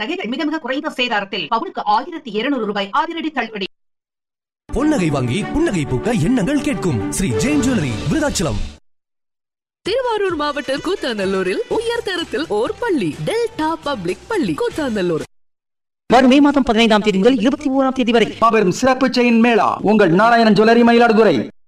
நகைகள் மிக மிக குறைந்த சேதாரத்தில் பவுனுக்கு 1200 ரூபாய் அதிரடி தள்ளுபடி. பொன்னகை வாங்கி புன்னகை பூக்க எண்ணங்கள் கேட்கும் ஸ்ரீ ஜெயின் ஜுவல்லரி, விருதாச்சலம். திருவாரூர் மாவட்டம் கூத்தாநல்லூரில் உயர்தரத்தில் ஓர் பள்ளி, டெல்டா பப்ளிக் பள்ளி கூத்தாநல்லூர். வரும் மே மாதம் 15ஆம் தேதி முதல் 21ஆம் தேதி வரை மாபெரும் சிறப்பு செயின் மேளா உங்கள் நாராயணன் ஜுவல்லரி, மயிலாடுதுறை.